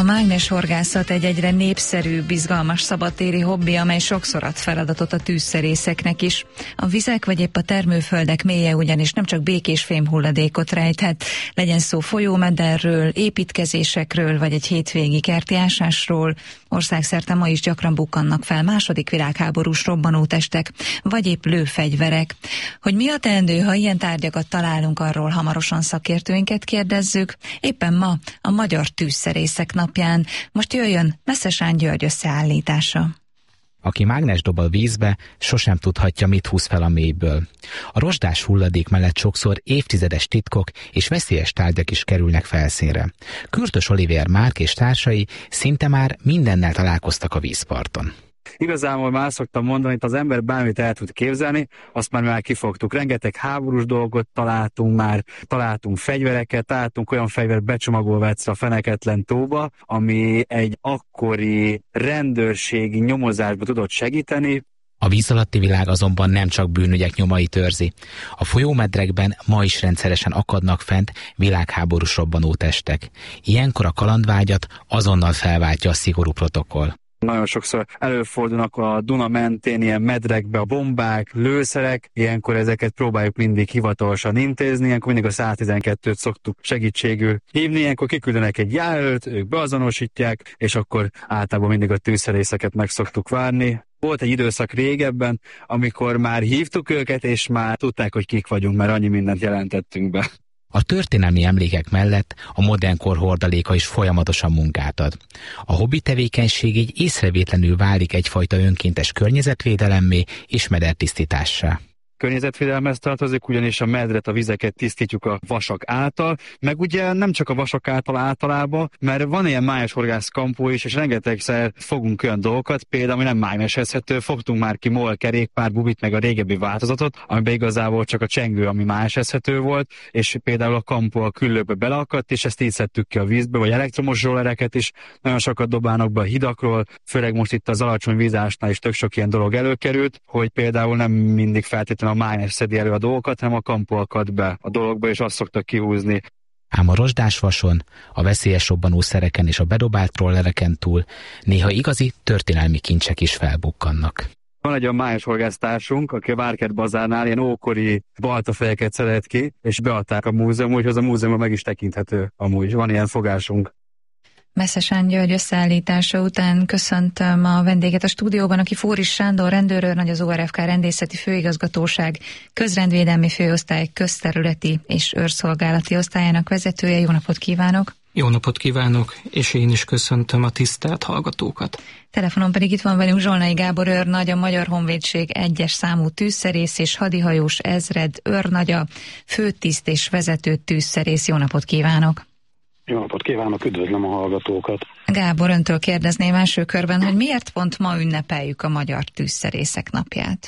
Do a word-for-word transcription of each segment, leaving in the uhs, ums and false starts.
mágneshorgászat egy egyre népszerűbb, izgalmas szabadtéri hobbi, amely sokszor ad feladatot a tűzszerészeknek is. A vizek vagy épp a termőföldek mélye ugyanis nem csak békés fémhulladékot rejthet, legyen szó folyómederről, építkezésekről vagy egy hétvégi kerti ásásról. Országszerte ma is gyakran bukkannak fel második világháborús robbanótestek, vagy épp lőfegyverek. Hogy mi a teendő, ha ilyen tárgyakat találunk, arról hamarosan szakértőinket kérdezzük. Éppen ma a Magyar Tűzszerészek napján. Most jöjjön Meszesán György összeállítása. Aki mágnes dob a vízbe, sosem tudhatja, mit húz fel a mélyből. A rozsdás hulladék mellett sokszor évtizedes titkok és veszélyes tárgyak is kerülnek felszínre. Kürtös Olivér Márk és társai szinte már mindennel találkoztak a vízparton. Igazából már szoktam mondani, hogy az ember bármit el tud képzelni, azt már már kifogtuk. Rengeteg háborús dolgot találtunk már, találtunk fegyvereket, találtunk olyan fegyvert becsomagolva egyszer a Feneketlen tóba, ami egy akkori rendőrségi nyomozásba tudott segíteni. A víz alatti világ azonban nem csak bűnügyek nyomait őrzi. A folyómedrekben ma is rendszeresen akadnak fent világháborús robbanótestek. Ilyenkor a kalandvágyat azonnal felváltja a szigorú protokoll. Nagyon sokszor előfordulnak a Duna mentén ilyen medrekbe a bombák, lőszerek, ilyenkor ezeket próbáljuk mindig hivatalosan intézni, ilyenkor mindig a száztizenkettőt szoktuk segítségül hívni, ilyenkor kiküldenek egy jelölt, ők beazonosítják, és akkor általában mindig a tűzszerészeket meg szoktuk várni. Volt egy időszak régebben, amikor már hívtuk őket, és már tudták, hogy kik vagyunk, mert annyi mindent jelentettünk be. A történelmi emlékek mellett a modern kor hordaléka is folyamatosan munkát ad. A hobbi tevékenység így észrevétlenül válik egyfajta önkéntes környezetvédelemmé és medertisztítássá. Környezetvédelemhez tartozik, ugyanis a medret, a vizeket tisztítjuk a vasak által, meg ugye nem csak a vasak által általában, mert van ilyen mágneshorgász kampó is, és rengetegszer fogunk olyan dolgokat, például ami nem mágnesezhető, fogtunk már ki MOL kerékpár bubit, meg a régebbi változatot, amiben igazából csak a csengő, ami mágnesezhető volt, és például a kampó a küllőbe beleakadt, és ezt így szedtük ki a vízbe, vagy elektromos rollereket is, nagyon sokat dobálnak be a hidakról, főleg most itt az alacsony vízásnál is tök sok ilyen dolog előkerült, hogy például nem mindig feltétlenül a mágnes szedi elő a dolgokat, hanem a kampó akad be a dologba, és azt szoktak kihúzni. Ám a rozsdás vason, a veszélyes robbanószereken és a bedobált rollereken túl néha igazi történelmi kincsek is felbukkannak. Van egy olyan mágneshorgásztársunk, aki a Várkert bazárnál ilyen ókori baltafejeket szedett ki, és beadták a múzeumban, úgyhogy az a múzeumban meg is tekinthető amúgy. Van ilyen fogásunk. Meszesán György összeállítása után köszöntöm a vendéget a stúdióban, aki Fóris Sándor rendőrőrnagy, az o er ef ká rendészeti főigazgatóság közrendvédelmi főosztály közterületi és őrszolgálati osztályának vezetője. Jó napot kívánok! Jó napot kívánok, és én is köszöntöm a tisztelt hallgatókat. Telefonon pedig itt van velünk Zsolnai Gábor őrnagy, a Magyar Honvédség egyes számú tűzszerész és hadihajós ezred őrnagya, főtiszt és vezető tűzszerész. Jó napot kívánok! Jó napot kívánok, üdvözlöm a hallgatókat! Gábor, öntől kérdezném első körben, hogy miért pont ma ünnepeljük a Magyar Tűzszerészek napját?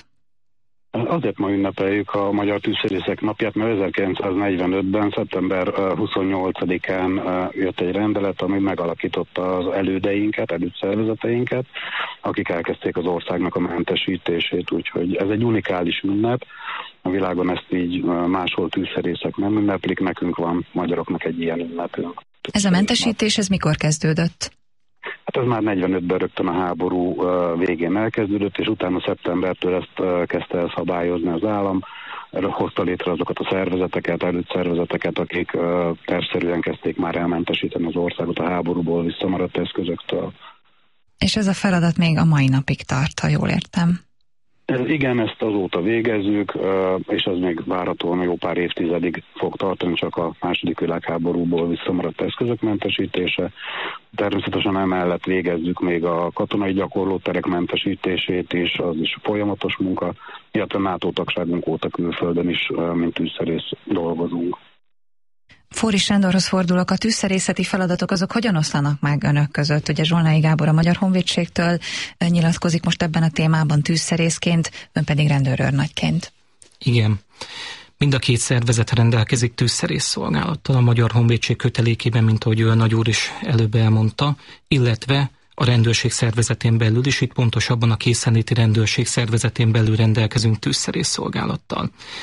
Azért ma ünnepeljük a Magyar Tűzszerészek napját, mert ezerkilencszáznegyvenötben. szeptember huszonnyolcadikán jött egy rendelet, ami megalakította az elődeinket, elődszervezeteinket, akik elkezdték az országnak a mentesítését, úgyhogy ez egy unikális ünnep. A világon ezt így máshol tűzszerészek nem ünneplik, nekünk van, magyaroknak egy ilyen ünnepünk. Ez a mentesítés, ez mikor kezdődött? Hát ez már negyvenötben rögtön a háború végén elkezdődött, és utána szeptembertől ezt kezdte el szabályozni az állam, hozta létre azokat a szervezeteket, előszervezeteket, akik tervszerűen kezdték már elmentesíteni az országot a háborúból visszamaradt eszközöktől. És ez a feladat még a mai napig tart, ha jól értem. Ez, igen, ezt azóta végezzük, és ez még várhatóan jó pár évtizedig fog tartani, csak a második világháborúból visszamaradt eszközök mentesítése. Természetesen emellett végezzük még a katonai gyakorlóterek mentesítését is, az is folyamatos munka, illetve NATO tagságunk óta külföldön is, mint tűzszerész dolgozunk. Fóris Sándorhoz fordulok, a tűzszerészeti feladatok azok hogyan oszlanak meg önök között? Ugye Zsolnai Gábor a Magyar Honvédségtől nyilatkozik most ebben a témában tűzszerészként, ön pedig rendőrőrnagyként. Igen. Mind a két szervezet rendelkezik tűzszerész szolgálattal a Magyar Honvédség kötelékében, mint ahogy ő a nagy úr is előbb elmondta, illetve a rendőrség szervezetén belül is, itt pontosabban a készenléti rendőrség szervezetén belül rendelkezünk tűzszerész szolgálattal.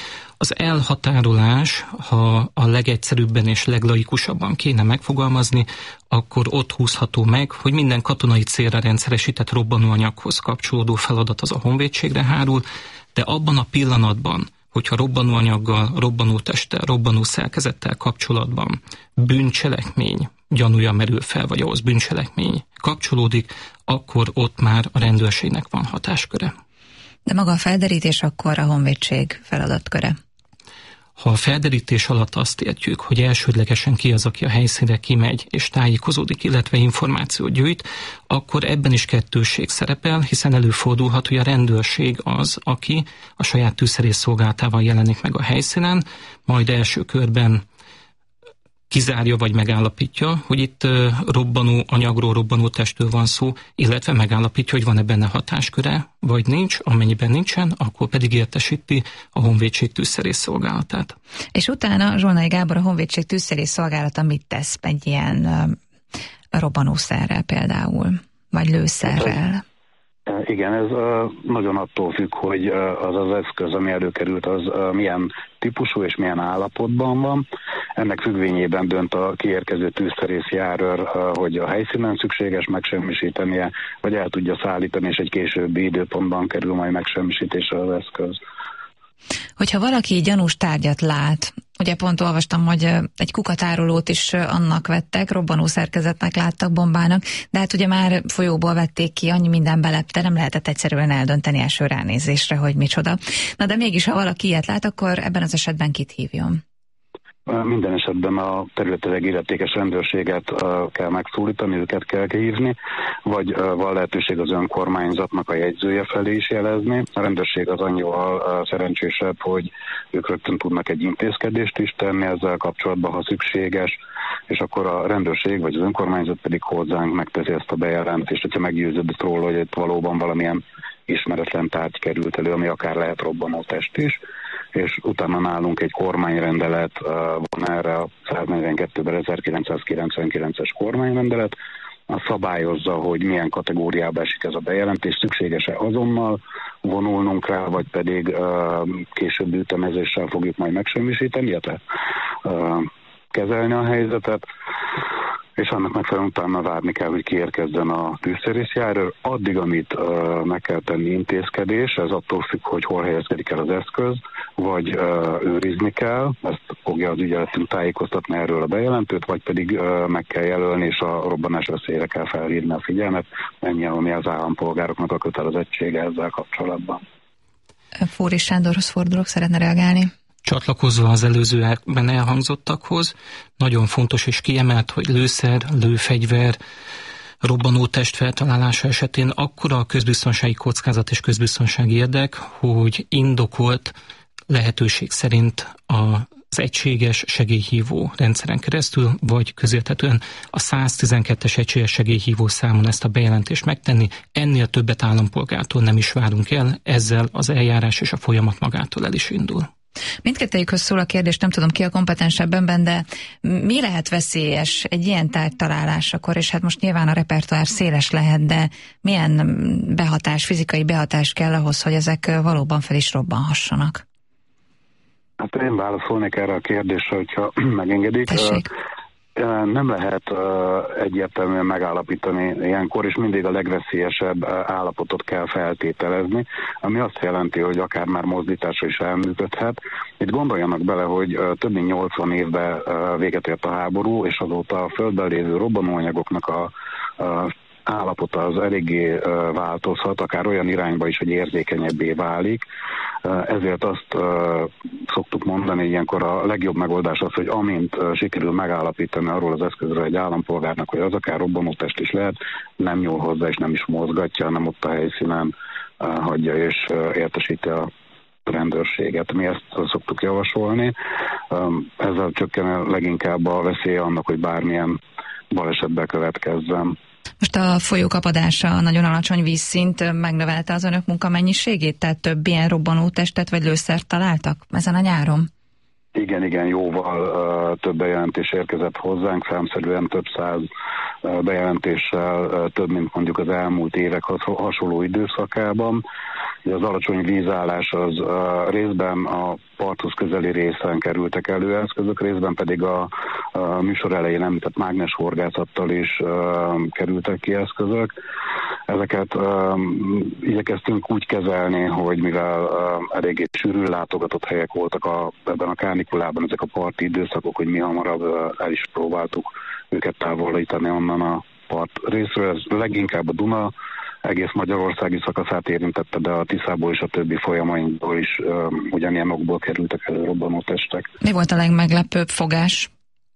Az elhatárolás, ha a legegyszerűbben és leglaikusabban kéne megfogalmazni, akkor ott húzható meg, hogy minden katonai célra rendszeresített robbanóanyaghoz kapcsolódó feladat az a honvédségre hárul, de abban a pillanatban, hogyha robbanóanyaggal, robbanótesttel, robbanószerkezettel kapcsolatban bűncselekmény gyanúja merül fel, vagy ahhoz bűncselekmény kapcsolódik, akkor ott már a rendőrségnek van hatásköre. De maga a felderítés akkor a honvédség feladatköre. Ha a felderítés alatt azt értjük, hogy elsődlegesen ki az, aki a helyszínre kimegy és tájékozódik, illetve információt gyűjt, akkor ebben is kettősség szerepel, hiszen előfordulhat, hogy a rendőrség az, aki a saját tűzszerész szolgálatával jelenik meg a helyszínen, majd első körben kizárja vagy megállapítja, hogy itt robbanó anyagról, robbanó testről van szó, illetve megállapítja, hogy van-e benne hatásköre, vagy nincs, amennyiben nincsen, akkor pedig értesíti a Honvédség tűzszerész szolgálatát. És utána Zsolnai Gábor, a Honvédség tűzszerész szolgálata mit tesz egy ilyen robbanószerrel például, vagy lőszerrel? Igen, ez nagyon attól függ, hogy az az eszköz, ami előkerült, az milyen típusú és milyen állapotban van. Ennek függvényében dönt a kiérkező tűzszerész járőr, hogy a helyszínen szükséges megsemmisítenie, vagy el tudja szállítani, és egy későbbi időpontban kerül majd megsemmisítésre az eszköz. Hogyha valaki gyanús tárgyat lát, ugye pont olvastam, hogy egy kukatárolót is annak vettek, robbanó szerkezetnek láttak, bombának, de hát ugye már folyóból vették ki, annyi minden belepte, nem lehetett egyszerűen eldönteni első ránézésre, hogy micsoda. Na de mégis, ha valaki ilyet lát, akkor ebben az esetben kit hívjon? Minden esetben a területileg illetékes rendőrséget kell megszólítani, őket kell hívni, vagy van lehetőség az önkormányzatnak a jegyzője felé is jelezni. A rendőrség az annyival szerencsésebb, hogy ők rögtön tudnak egy intézkedést is tenni ezzel kapcsolatban, ha szükséges, és akkor a rendőrség vagy az önkormányzat pedig hozzánk megteszi ezt a bejelentést, hogyha meggyőződött róla, hogy itt valóban valamilyen ismeretlen tárgy került elő, ami akár lehet robbanótest is, és utána nálunk egy kormányrendelet van erre, a száznegyvenkettő per ezerkilencszázkilencvenkilences kormányrendelet, az szabályozza, hogy milyen kategóriába esik ez a bejelentés, szükséges-e azonnal vonulnunk rá, vagy pedig uh, később ütemezéssel fogjuk majd megsemmisíteni, illetve uh, kezelni a helyzetet, és annak megfelelően utána várni kell, hogy kiérkezzen a tűzszerészjárőr. Addig, amit uh, meg kell tenni intézkedés, ez attól függ, hogy hol helyezkedik el az eszköz, vagy uh, őrizni kell, ezt fogja az ügyeletünk tájékoztatni erről a bejelentőt, vagy pedig uh, meg kell jelölni, és a robbanás veszélyre kell felhívni a figyelmet, ennyi, ami az állampolgároknak a kötelezettsége ezzel kapcsolatban. Fóris Sándorhoz fordulok, szeretne reagálni? Csatlakozva az előzőekben elhangzottakhoz, nagyon fontos és kiemelt, hogy lőszer, lőfegyver, robbanó test feltalálása esetén akkora a közbiztonsági kockázat és közbiztonsági érdek, hogy indokolt lehetőség szerint az egységes segélyhívó rendszeren keresztül, vagy közérthetően a száztizenkettes egységes segélyhívó számon ezt a bejelentést megtenni. Ennél többet állampolgártól nem is várunk el, ezzel az eljárás és a folyamat magától el is indul. Mindkettőjükhöz szól a kérdés, nem tudom ki a kompetensebben, de mi lehet veszélyes egy ilyen tárgy találásakor, és hát most nyilván a repertoár széles lehet, de milyen behatás, fizikai behatás kell ahhoz, hogy ezek valóban fel is robbanhassanak? Hát én válaszolnék erre a kérdésre, hogyha megengedik. Tessék. Nem lehet uh, egyértelműen megállapítani ilyenkor, és mindig a legveszélyesebb uh, állapotot kell feltételezni, ami azt jelenti, hogy akár már mozdításra is elműködhet. Itt gondoljanak bele, hogy uh, több mint nyolcvan évben uh, véget ért a háború, és azóta a földben lévő robbanóanyagoknak a uh, állapota az eléggé uh, változhat, akár olyan irányba is, hogy érzékenyebbé válik. Uh, ezért azt uh, szoktuk mondani, ilyenkor a legjobb megoldás az, hogy amint uh, sikerül megállapítani arról az eszközről egy állampolgárnak, hogy az akár robbanótest is lehet, nem nyúl hozzá és nem is mozgatja, hanem ott a helyszínen uh, hagyja és uh, értesíti a rendőrséget. Mi ezt szoktuk javasolni. Um, ezzel csökken leginkább a veszélye annak, hogy bármilyen balesetbe következzen. Most a folyó kapadása, a nagyon alacsony vízszint megnövelte az önök munkamennyiségét? Tehát több ilyen robbanótestet vagy lőszert találtak ezen a nyáron? Igen, igen, jóval uh, több bejelentés érkezett hozzánk, számszerűen több száz bejelentéssel több, mint mondjuk az elmúlt évek hasonló időszakában. Az alacsony vízállás az részben a parthoz közeli részen kerültek elő eszközök, részben pedig a, a műsor elején említett mágneshorgászattal is uh, kerültek ki eszközök. Ezeket uh, igyekeztünk úgy kezelni, hogy mivel uh, eléggé sűrűn látogatott helyek voltak a, ebben a kánikulában, ezek a parti időszakok, hogy mi hamarabb uh, el is próbáltuk őket távolítani onnan a part részről. Ez leginkább a Duna egész magyarországi szakaszát érintette, de a Tiszából és a többi folyamainkból is um, ugyanilyen okból kerültek elő robbanótestek. Mi volt a legmeglepőbb fogás?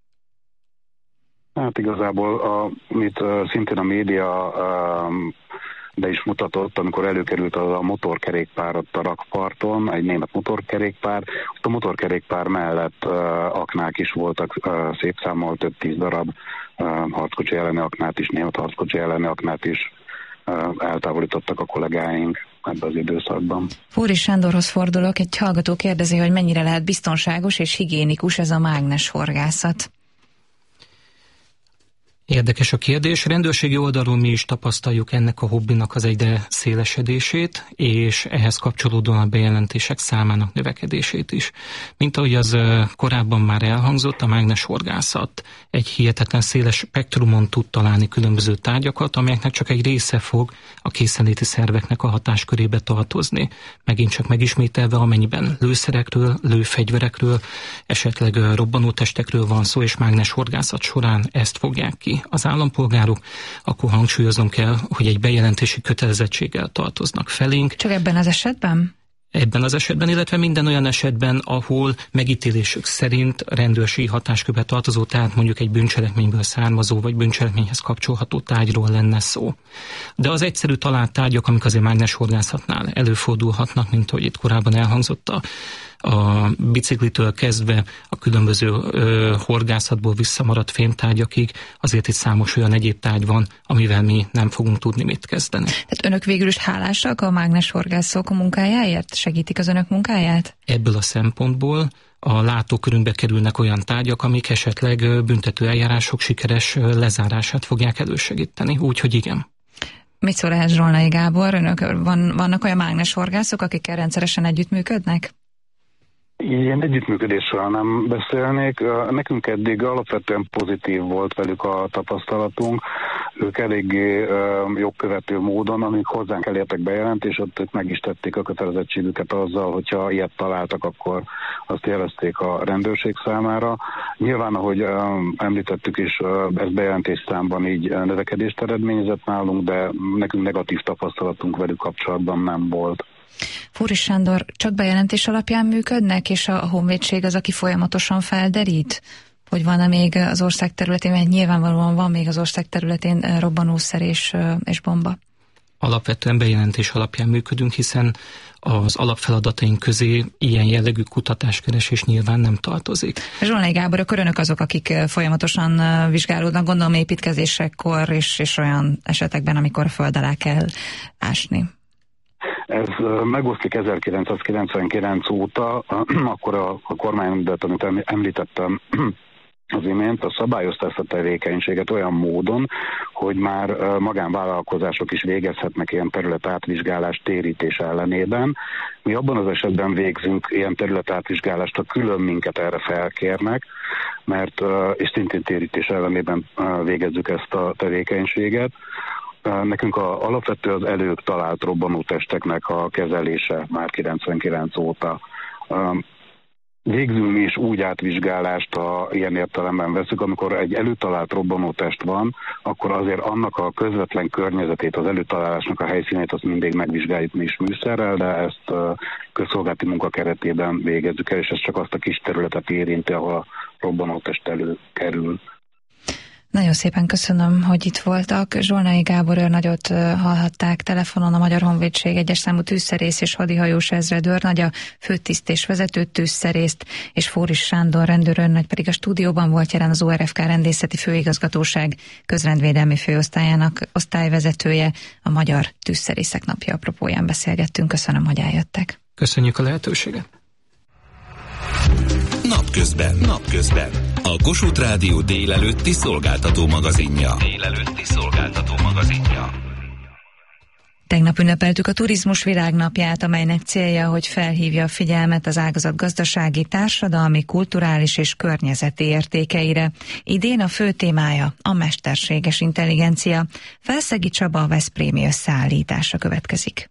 Hát igazából, a, amit uh, szintén a média um, de is mutatott, amikor előkerült az a motorkerékpár ott a rakparton, egy német motorkerékpár, ott a motorkerékpár mellett uh, aknák is voltak, uh, szép számmal több tíz darab uh, harckocsi elleni aknát is, német harckocsi elleni aknát is eltávolítottak a kollégáink ebben az időszakban. Fóry Sándorhoz fordulok, egy hallgató kérdezi, hogy mennyire lehet biztonságos és higiénikus ez a mágneshorgászat. Érdekes a kérdés. Rendőrségi oldalról mi is tapasztaljuk ennek a hobbinak az egyre szélesedését, és ehhez kapcsolódóan a bejelentések számának növekedését is. Mint ahogy az korábban már elhangzott, a mágneshorgászat egy hihetetlen széles spektrumon tud találni különböző tárgyakat, amelyeknek csak egy része fog a készenléti szerveknek a hatáskörébe tartozni. Megint csak megismételve, amennyiben lőszerekről, lőfegyverekről, esetleg robbanótestekről van szó, és mágneshorgászat során ezt fogják ki az állampolgárok, akkor hangsúlyoznom kell, hogy egy bejelentési kötelezettséggel tartoznak felénk. Csak ebben az esetben? Ebben az esetben, illetve minden olyan esetben, ahol megítélésük szerint rendőrségi hatáskörbe tartozó, tehát mondjuk egy bűncselekményből származó, vagy bűncselekményhez kapcsolható tárgyról lenne szó. De az egyszerű talált tárgyak, amik azért mágneshorgászatnál előfordulhatnak, mint ahogy itt korábban elhangzott, a a biciklitől kezdve a különböző ö, horgászatból visszamaradt fémtárgyakig, azért itt számos olyan egyéb tárgy van, amivel mi nem fogunk tudni mit kezdeni. Tehát önök végül is hálásak a mágneshorgászok munkájáért? Segítik az önök munkáját? Ebből a szempontból a látókörünkbe kerülnek olyan tárgyak, amik esetleg büntető eljárások sikeres lezárását fogják elősegíteni, úgyhogy igen. Mit szól ehhez Zsolnai Gábor? Önök van, vannak olyan mágneshorgászok, akikkel rendszeresen együttműködnek? Ilyen együttműködésről nem beszélnék. Nekünk eddig alapvetően pozitív volt velük a tapasztalatunk. Ők eléggé jogkövető módon, amíg hozzánk elértek bejelentés, ott ők meg is tették a kötelezettségüket azzal, hogyha ilyet találtak, akkor azt jelezték a rendőrség számára. Nyilván, ahogy említettük is, ez bejelentés számban így növekedést eredményezett nálunk, de nekünk negatív tapasztalatunk velük kapcsolatban nem volt. Fóry Sándor, csak bejelentés alapján működnek, és a honvédség az, aki folyamatosan felderít? Hogy van-e még az ország területén, mert nyilvánvalóan van még az ország területén robbanószer és, és bomba? Alapvetően bejelentés alapján működünk, hiszen az alapfeladataink közé ilyen jellegű kutatáskeresés nyilván nem tartozik. Zsolnai Gábor, akkor önök azok, akik folyamatosan vizsgálódnak, gondolom építkezésekor és, és olyan esetekben, amikor föld alá kell ásni. Ez megoszlik ezerkilencszázkilencvenkilenc óta, akkor a, a kormányrendelet, amit említettem az imént, a szabályozta ezt a tevékenységet olyan módon, hogy már magánvállalkozások is végezhetnek ilyen területátvizsgálást térítés ellenében. Mi abban az esetben végzünk ilyen területátvizsgálást, ha külön minket erre felkérnek, mert és szintén térítés ellenében végezzük ezt a tevékenységet. Nekünk a, alapvető az előbb talált robbanótesteknek a kezelése már kilencvenkilenc óta. Végzünk mi is úgy átvizsgálást, ha ilyen értelemben veszük, amikor egy előtalált robbanótest van, akkor azért annak a közvetlen környezetét, az előtalálásnak a helyszínét azt mindig megvizsgáljuk mi is műszerrel, de ezt közszolgálati munka keretében végezzük el, és ez csak azt a kis területet érinti, ahol a robbanótest előkerül. Nagyon szépen köszönöm, hogy itt voltak. Zsolnai Gábor őrnagyot hallhatták telefonon, a Magyar Honvédség egyes számú tűzszerész és hadihajós ezredőrnagya, főtiszt és vezető tűzszerészt, és Fóry Sándor rendőrőrnagy pedig a stúdióban volt jelen, az o er ef ká rendészeti főigazgatóság közrendvédelmi főosztályának osztályvezetője. A Magyar Tűzszerészek Napja apropóján beszélgettünk. Köszönöm, hogy eljöttek. Köszönjük a lehetőséget. Napközben. Napközben. A Kossuth Rádió délelőtti szolgáltató magazinja. Délelőtti szolgáltató magazinja. Tegnap ünnepeltük a Turizmus Világnapját, amelynek célja, hogy felhívja a figyelmet az ágazat gazdasági, társadalmi, kulturális és környezeti értékeire. Idén a fő témája a mesterséges intelligencia. Felszegi Csaba, a veszprémi összeállítása következik.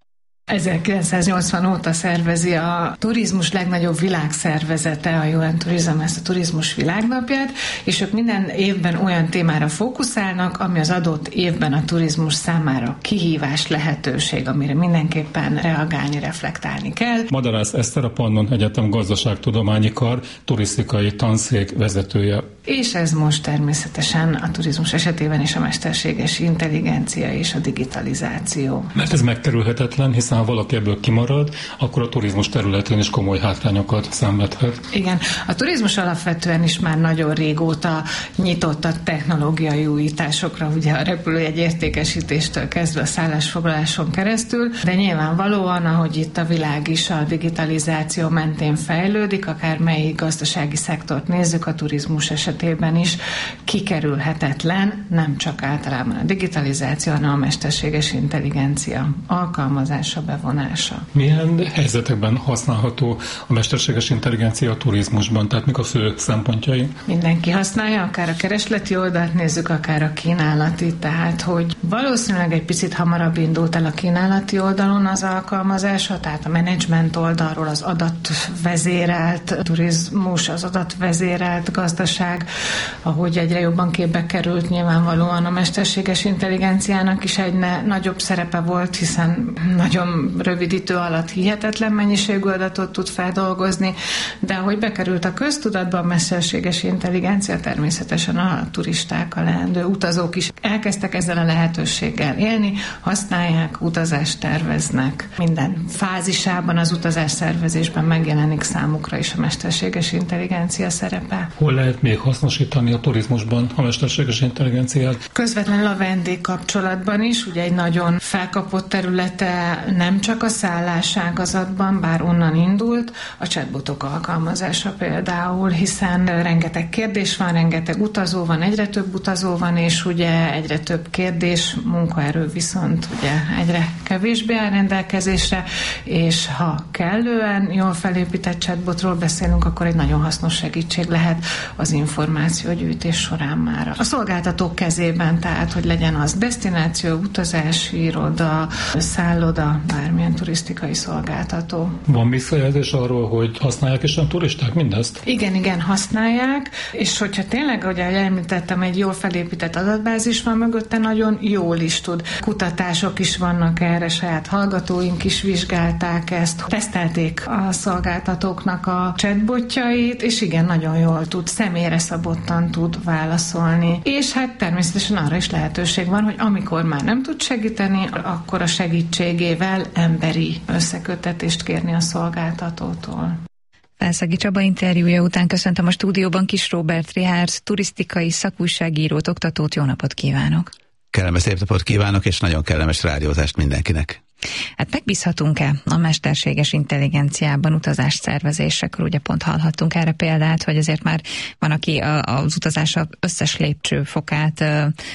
ezerkilencszáznyolcvan óta szervezi a turizmus legnagyobb világszervezete, a U N Tourism, ezt a Turizmus Világnapját, és ők minden évben olyan témára fókuszálnak, ami az adott évben a turizmus számára kihívás, lehetőség, amire mindenképpen reagálni, reflektálni kell. Madarász Eszter, a Pannon Egyetem Gazdaságtudományi Kar turisztikai tanszék vezetője. És ez most természetesen a turizmus esetében is a mesterséges intelligencia és a digitalizáció. Mert ez megkerülhetetlen, hiszen ha valaki ebből kimarad, akkor a turizmus területén is komoly hátrányokat szenvedhet. Igen, a turizmus alapvetően is már nagyon régóta nyitott a technológiai újításokra, ugye a repülőjegy értékesítéstől kezdve a szállásfoglaláson keresztül, de nyilvánvalóan, ahogy itt a világ is a digitalizáció mentén fejlődik, akár melyik gazdasági szektort nézzük, a turizmus esetében is kikerülhetetlen, nem csak általában a digitalizáció, hanem a mesterséges intelligencia alkalmazása, bevonása. Milyen helyzetekben használható a mesterséges intelligencia a turizmusban, tehát mik a fő szempontjai? Mindenki használja, akár a keresleti oldalt nézzük, akár a kínálati, tehát hogy valószínűleg egy picit hamarabb indult el a kínálati oldalon az alkalmazása, tehát a menedzsment oldalról az adatvezérelt turizmus, az adatvezérelt gazdaság, ahogy egyre jobban képbe került, nyilvánvalóan a mesterséges intelligenciának is egy ne, nagyobb szerepe volt, hiszen nagyon rövid idő alatt hihetetlen mennyiségű adatot tud feldolgozni, de ahogy bekerült a köztudatba a mesterséges intelligencia, természetesen a turisták, a leendő utazók is elkezdtek ezzel a lehetőséggel élni, használják, utazást terveznek. Minden fázisában az utazás szervezésben megjelenik számukra is a mesterséges intelligencia szerepe. Hol lehet még hasznosítani a turizmusban a mesterséges intelligenciát? Közvetlenül a vendégkapcsolatban is, ugye egy nagyon felkapott területe nem csak a szálláságazatban, bár onnan indult, a chatbotok alkalmazása például, hiszen rengeteg kérdés van, rengeteg utazó van, egyre több utazó van, és ugye egyre több kérdés, munkaerő viszont ugye egyre kevésbé áll rendelkezésre, és ha kellően jól felépített chatbotról beszélünk, akkor egy nagyon hasznos segítség lehet az információgyűjtés során már. A szolgáltatók kezében, tehát hogy legyen az desztináció, utazási iroda, szálloda, bármilyen turisztikai szolgáltató. Van visszajelzés arról, hogy használják is a turisták mindezt? Igen, igen, használják, és hogyha tényleg, ahogy említettem, egy jól felépített adatbázis van mögötte, nagyon jól is tud. Kutatások is vannak erre, saját hallgatóink is vizsgálták ezt, tesztelték a szolgáltatóknak a chatbotjait, és igen, nagyon jól tud, személyre szabottan tud válaszolni. És hát természetesen arra is lehetőség van, hogy amikor már nem tud segíteni, akkor a segítségével emberi összeköttetést kérni a szolgáltatótól. Felszegi Csaba interjúja után köszöntöm a stúdióban Kis Róbert Richárd, turisztikai szakújságírót, oktatót. Jó napot kívánok! Kellemes szép napot kívánok, és nagyon kellemes rádiózást mindenkinek! Hát megbízhatunk-e a mesterséges intelligenciában utazás szervezésekor? Ugye pont hallhattunk erre példát, hogy azért már van, aki az utazása összes lépcsőfokát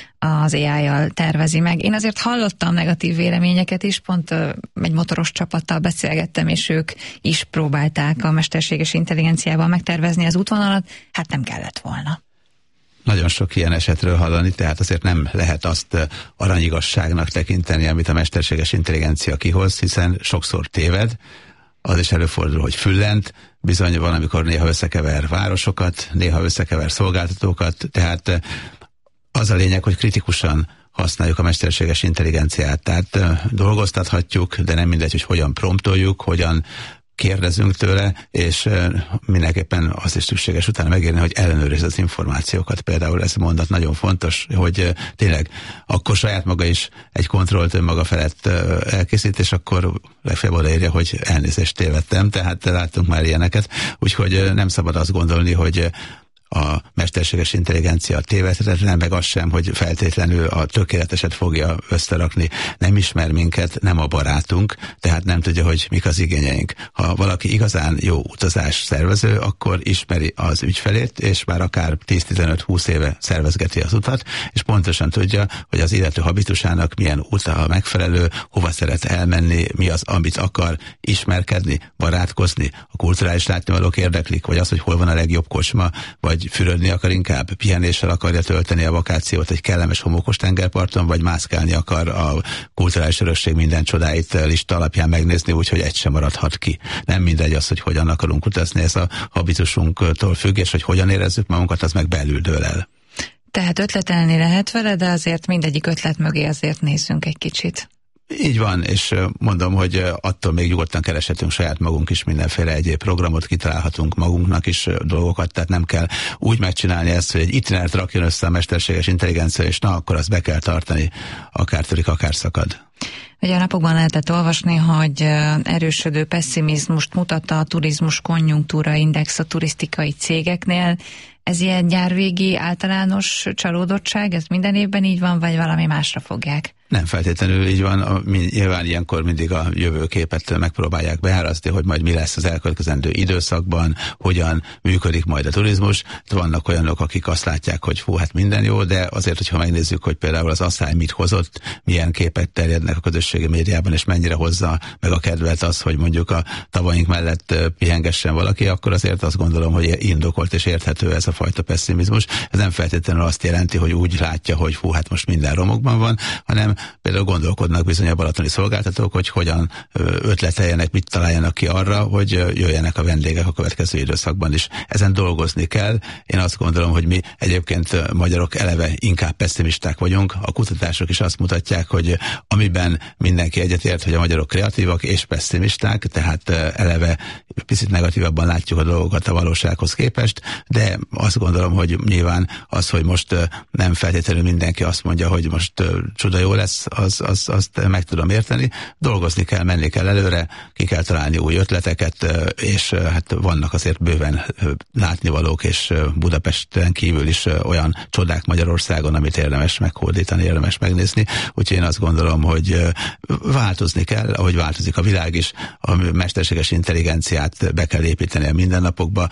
az á í-jal tervezi meg. Én azért hallottam negatív véleményeket is, pont egy motoros csapattal beszélgettem, és ők is próbálták a mesterséges intelligenciával megtervezni az útvonalat, hát nem kellett volna. Nagyon sok ilyen esetről hallani, tehát azért nem lehet azt aranyigasságnak tekinteni, amit a mesterséges intelligencia kihoz, hiszen sokszor téved, az is előfordul, hogy füllent, bizony van, amikor néha összekever városokat, néha összekever szolgáltatókat, tehát az a lényeg, hogy kritikusan használjuk a mesterséges intelligenciát, tehát dolgoztathatjuk, de nem mindegy, hogy hogyan promptoljuk, hogyan kérdezünk tőle, és mindenképpen az is szükséges utána megérni, hogy ellenőrizz az információkat. Például ez a mondat nagyon fontos, hogy tényleg akkor saját maga is egy kontrollt önmaga felett elkészít, és akkor legfeljebb odaírja, hogy elnézést tévedtem, tehát láttunk már ilyeneket, úgyhogy nem szabad azt gondolni, hogy a mesterséges intelligencia tévedhetetlen, meg az sem, hogy feltétlenül a tökéleteset fogja összerakni. Nem ismer minket, nem a barátunk, tehát nem tudja, hogy mik az igényeink. Ha valaki igazán jó utazás szervező, akkor ismeri az ügyfelét, és már akár tíz-tizenöt-húsz éve szervezgeti az utat, és pontosan tudja, hogy az illető habitusának milyen út a megfelelő, hova szeret elmenni, mi az, amit akar, ismerkedni, barátkozni, a kulturális látnivalók érdeklik, vagy az, hogy hol van a legjobb kocsma, vagy fürödni akar inkább, pihenéssel akarja tölteni a vakációt egy kellemes homokos tengerparton, vagy mászkálni akar a kulturális örökség minden csodáit lista alapján megnézni, úgyhogy egy sem maradhat ki. Nem mindegy az, hogy hogyan akarunk utazni, ez a habitusunktól függ, és hogy hogyan érezzük magunkat, az meg belül dől el. Tehát ötletelni lehet vele, de azért mindegyik ötlet mögé azért nézzünk egy kicsit. Így van, és mondom, hogy attól még nyugodtan kereshetünk saját magunk is mindenféle egyéb programot, kitalálhatunk magunknak is dolgokat, tehát nem kell úgy megcsinálni ezt, hogy egy itinerát rakjon össze a mesterséges intelligencia, és na, akkor azt be kell tartani, akár törik, akár szakad. Ugye a napokban lehetett olvasni, hogy erősödő pesszimizmust mutatta a turizmus konjunktúra index a turisztikai cégeknél. Ez ilyen nyárvégi általános csalódottság, ez minden évben így van, vagy valami másra fogják? Nem feltétlenül így van, nyilván ilyenkor mindig a jövőképet megpróbálják beárazni, hogy majd mi lesz az elkövetkezendő időszakban, hogyan működik majd a turizmus. Vannak olyanok, akik azt látják, hogy fú, hát minden jó, de azért, hogyha megnézzük, hogy például az asszály mit hozott, milyen képek terjednek a közösségi médiában, és mennyire hozza meg a kedvet az, hogy mondjuk a tavaink mellett pihengessen valaki, akkor azért azt gondolom, hogy indokolt és érthető ez a fajta pesszimizmus. Ez nem feltétlenül azt jelenti, hogy úgy látja, hogy fú, hát most minden romokban van, hanem például gondolkodnak bizony a balatoni szolgáltatók, hogy hogyan ötleteljenek, mit találjanak ki arra, hogy jöjjenek a vendégek a következő időszakban is. Ezen dolgozni kell. Én azt gondolom, hogy mi egyébként magyarok eleve inkább pessimisták vagyunk. A kutatások is azt mutatják, hogy amiben mindenki egyetért, hogy a magyarok kreatívak és pessimisták, tehát eleve picit negatívabban látjuk a dolgokat a valósághoz képest, de azt gondolom, hogy nyilván az, hogy most nem feltétlenül mindenki azt mondja, hogy most csuda jó lesz, az, az, azt meg tudom érteni. Dolgozni kell, menni kell előre, ki kell találni új ötleteket, és hát vannak azért bőven látnivalók, és Budapesten kívül is olyan csodák Magyarországon, amit érdemes meghódítani, érdemes megnézni. Úgyhogy én azt gondolom, hogy változni kell, ahogy változik a világ is, a mesterséges intelligenciát be kell építeni a mindennapokba.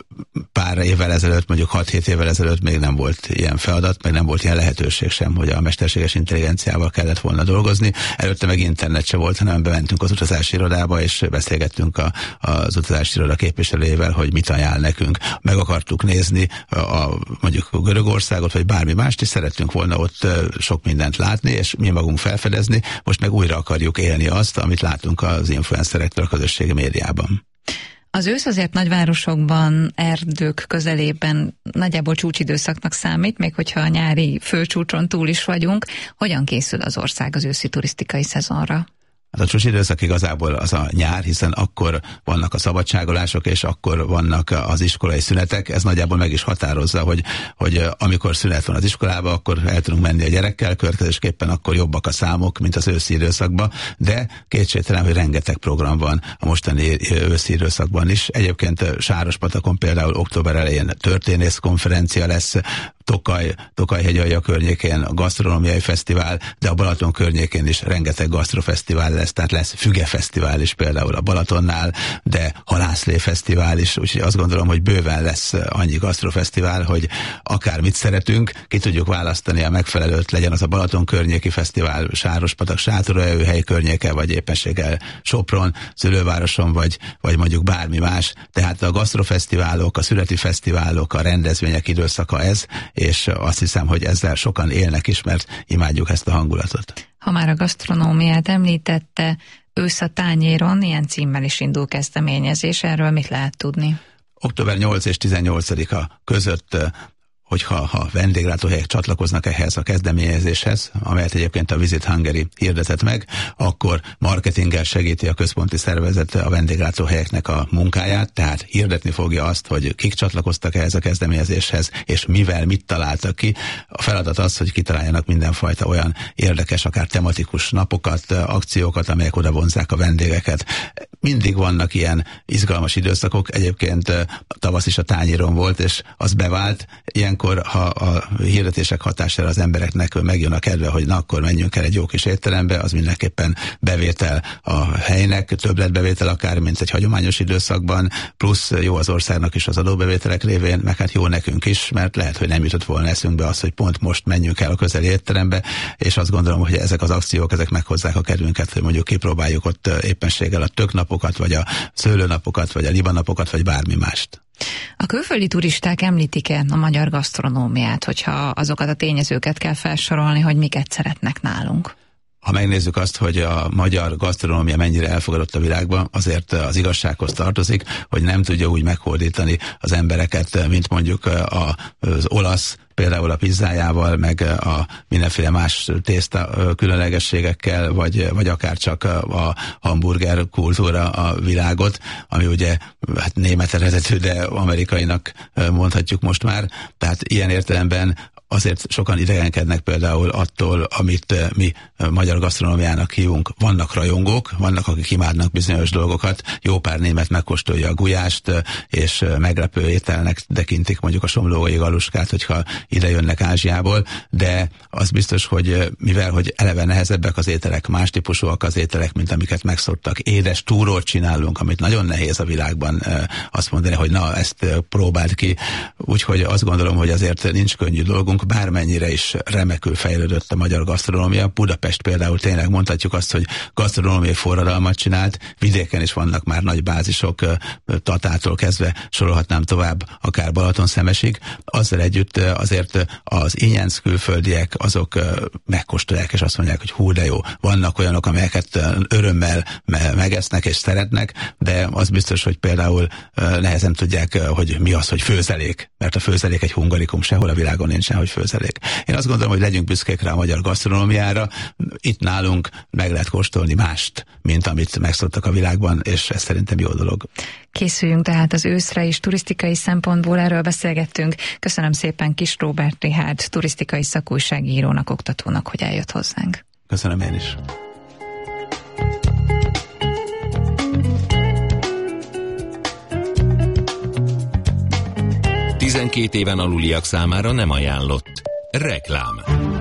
Pár évvel ezelőtt, mondjuk hat-hét évvel ezelőtt még nem volt ilyen feladat, meg nem volt ilyen lehetőség sem, hogy a mesterséges intelligenciával kellett volna dolgozni. Előtte meg internet se volt, hanem bementünk az utazási irodába, és beszélgettünk a, az utazási iroda képviselőjével, hogy mit ajánl nekünk. Meg akartuk nézni a, a, mondjuk a Görögországot, vagy bármi mást, és szerettünk volna ott sok mindent látni, és mi magunk felfedezni. Most meg újra akarjuk élni azt, amit látunk az influencerektől a közösségi médiában. Az ősz azért nagyvárosokban, erdők közelében nagyjából csúcsidőszaknak számít, még hogyha a nyári főcsúcson túl is vagyunk. Hogyan készül az ország az őszi turisztikai szezonra? Hát a csúcsidőszak igazából az a nyár, hiszen akkor vannak a szabadságolások, és akkor vannak az iskolai szünetek. Ez nagyjából meg is határozza, hogy, hogy amikor szünet van az iskolában, akkor el tudunk menni a gyerekkel, következésképpen akkor jobbak a számok, mint az őszi időszakban, de kétségtelen, hogy rengeteg program van a mostani őszi időszakban is. Egyébként Sárospatakon például október elején történész konferencia lesz, Tokaj, Tokaj-hegyalja környékén a gasztronómiai fesztivál, de a Balaton környékén is rengeteg gasztrofesztivál lesz, tehát lesz fügefesztivál is például a Balatonnál, de halászlé fesztivál is, úgyhogy azt gondolom, hogy bőven lesz annyi gasztrofesztivál, hogy akármit szeretünk, ki tudjuk választani a megfelelőt, legyen az a Balaton környéki fesztivál, Sárospatak, Sátoraljaújhely környéke, vagy éppenséggel Sopron, szülővároson, vagy, vagy mondjuk bármi más. Tehát a gasztrofesztiválok, a születi fesztiválok, a rendezvények időszaka ez, és azt hiszem, hogy ezzel sokan élnek is, mert imádjuk ezt a hangulatot. Ha már a gasztronómiát említette, ősz a tányéron, ilyen címmel is indul kezdeményezés, erről mit lehet tudni? október nyolcadika és tizennyolcadika között, hogyha ha vendéglátóhelyek csatlakoznak ehhez a kezdeményezéshez, amelyet egyébként a Visit Hungary hirdetett meg, akkor marketinggel segíti a központi szervezet a vendéglátóhelyeknek a munkáját, tehát hirdetni fogja azt, hogy kik csatlakoztak ehhez a kezdeményezéshez, és mivel mit találtak ki. A feladat az, hogy kitaláljanak mindenfajta olyan érdekes, akár tematikus napokat, akciókat, amelyek oda vonzzák a vendégeket. mindig vannak ilyen izgalmas időszakok, egyébként tavasz is a tányéron volt, és az bevált. Ilyenkor, ha a hirdetések hatására az embereknek megjön a kedve, hogy na akkor menjünk el egy jó kis étterembe, az mindenképpen bevétel a helynek, többletbevétel akár, mint egy hagyományos időszakban, plusz jó az országnak is az adóbevételek révén, meg hát jó nekünk is, mert lehet, hogy nem jutott volna eszünkbe az, hogy pont most menjünk el a közeli étterembe, és azt gondolom, hogy ezek az akciók, ezek meghozzák a kedvünket, hogy mondjuk kipróbáljuk ott éppenséggel a töknapokat, vagy a szőlőnapokat, vagy a libanapokat, vagy bármi mást. A külföldi turisták említik-e a magyar gasztronómiát, hogyha azokat a tényezőket kell felsorolni, hogy miket szeretnek nálunk? Ha megnézzük azt, hogy a magyar gasztronómia mennyire elfogadott a világban, azért az igazsághoz tartozik, hogy nem tudja úgy meghódítani az embereket, mint mondjuk az olasz, például a pizzájával, meg a mindenféle más tészta különlegességekkel, vagy, vagy akár csak a hamburger kultúra a világot, ami ugye hát német eredetű, de amerikainak mondhatjuk most már. Tehát ilyen értelemben azért sokan idegenkednek például attól, amit mi magyar gasztronómiának hívunk. Vannak rajongók, vannak, akik imádnak bizonyos dolgokat, jó pár német megkóstolja a gulyást, és meglepő ételnek tekintik mondjuk a somlói galuskát, hogyha ide jönnek Ázsiából, de az biztos, hogy mivel hogy eleve nehezebbek az ételek, más típusúak az ételek, mint amiket megszoktak. Édes túrót csinálunk, amit nagyon nehéz a világban azt mondani, hogy na, ezt próbáld ki. Úgyhogy azt gondolom, hogy azért nincs könnyű dolgunk, bármennyire is remekül fejlődött a magyar gasztronómia. Budapest például tényleg mondhatjuk azt, hogy gasztronómiai forradalmat csinált, vidéken is vannak már nagy bázisok, Tatától kezdve sorolhatnám tovább, akár Balatonszemesig. Azzal együtt azért az ingyenc külföldiek azok megkóstolják, és azt mondják, hogy hú, de jó. Vannak olyanok, amelyeket örömmel megesznek és szeretnek, de az biztos, hogy például nehezen tudják, hogy mi az, hogy főzelék, mert a főzelék egy hungarikum, sehol a világon nincsen, hogy főzelék. Én azt gondolom, hogy legyünk büszkék rá a magyar gasztronómiára. Itt nálunk meg lehet kóstolni mást, mint amit megszoktak a világban, és ez szerintem jó dolog. Készüljünk tehát az őszre is, turisztikai szempontból erről beszélgettünk. Köszönöm szépen Kiss Róbert Richárd, turisztikai szakújságírónak, oktatónak, hogy eljött hozzánk. Köszönöm én is. tizenkét éven aluliak számára nem ajánlott. Reklám.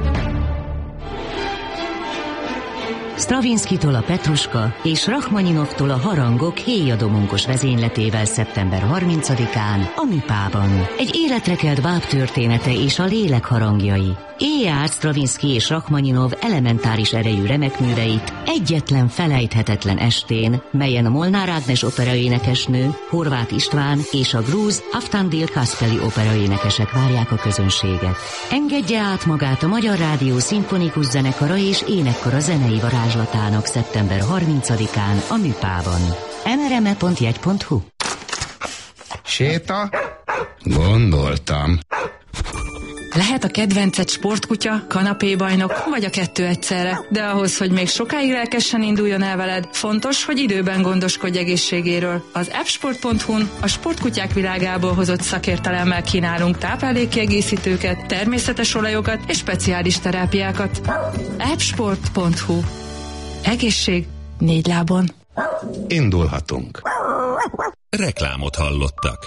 Stravinskitól a Petruska és Rachmaninovtól a Harangok héjadomonkos vezényletével szeptember harmincadikán a Műpában. Egy életre kelt báb története és a lélek harangjai. Élje át Stravinsky és Rachmaninov elementáris erejű remekműveit egyetlen felejthetetlen estén, melyen a Molnár Ágnes operaénekesnő, Horváth István és a grúz Aftandil Kaspeli operaénekesek várják a közönséget. Engedje át magát a Magyar Rádió szimfonikus zenekara és énekkara zenei varázslatának szeptember harmincadikán a Műpában. em er em e pont jegy pont hu. Séta? Gondoltam. Lehet a kedvenced sportkutya, kanapébajnok, vagy a kettő egyszerre, de ahhoz, hogy még sokáig lelkesen induljon el veled, fontos, hogy időben gondoskodj egészségéről. Az appsport pont hu-n a sportkutyák világából hozott szakértelemmel kínálunk táplálékkiegészítőket, természetes olajokat és speciális terápiákat. appsport pont hu. Egészség négy lábon. Indulhatunk. Reklámot hallottak.